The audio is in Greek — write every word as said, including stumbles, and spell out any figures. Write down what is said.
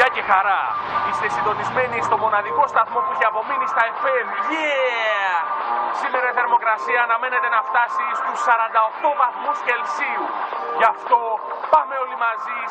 Γεια και χαρά. Είστε συντονισμένοι στο μοναδικό σταθμό που έχει απομείνει στα εφ εμ. Yeah! Σήμερα η θερμοκρασία αναμένεται να φτάσει στους σαράντα οκτώ βαθμούς Κελσίου. Γι' αυτό πάμε όλοι μαζί